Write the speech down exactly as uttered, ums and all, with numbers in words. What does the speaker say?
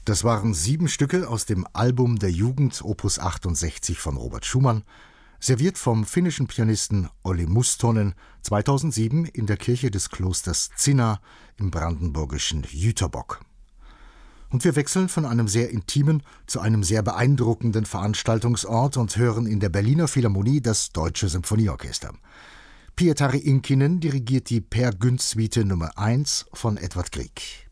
Das waren sieben Stücke aus dem Album der Jugend Opus achtundsechzig von Robert Schumann, serviert vom finnischen Pianisten Olli Mustonen zweitausendsieben in der Kirche des Klosters Zinna im brandenburgischen Jüterbock. Und wir wechseln von einem sehr intimen zu einem sehr beeindruckenden Veranstaltungsort und hören in der Berliner Philharmonie das Deutsche Symphonieorchester. Pietari Inkinen dirigiert die Per Gynt Suite Nummer eins von Edvard Grieg.